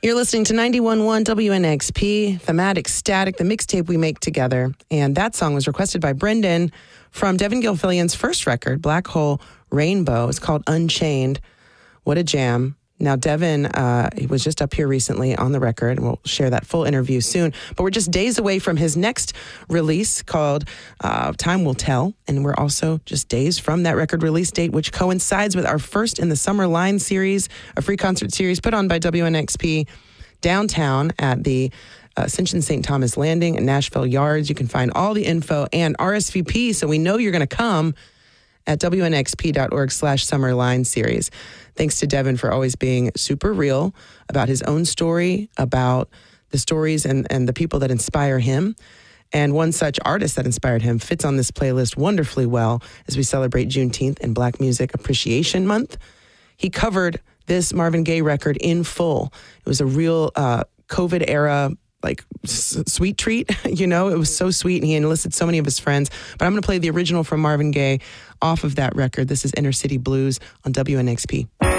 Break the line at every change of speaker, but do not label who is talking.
You're listening to 91.1 WNXP, Thematic Static, the mixtape we make together. And that song was requested by Brendan from Devin Gilfillian's first record, Black Hole Rainbow. It's called Unchained. What a jam. Now, Devin, he was just up here recently on the record, and we'll share that full interview soon. But we're just days away from his next release called Time Will Tell. And we're also just days from that record release date, which coincides with our first in the Summer Line series, a free concert series put on by WNXP downtown at the Ascension St. Thomas Landing and Nashville Yards. You can find all the info and RSVP, so we know you're going to come at wnxp.org/summerline series. Thanks to Devin for always being super real about his own story, about the stories and the people that inspire him. And one such artist that inspired him fits on this playlist wonderfully well as we celebrate Juneteenth and Black Music Appreciation Month. He covered this Marvin Gaye record in full. It was a real COVID era sweet treat, you know, it was so sweet, and he enlisted so many of his friends. But I'm going to play the original from Marvin Gaye off of that record. This is Inner City Blues on WNXP.